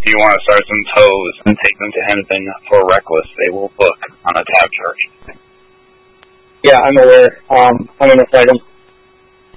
you want to start some tows and take them to Henson for reckless, they will book on a tab charge. Yeah, I'm aware. I'm going to fight him.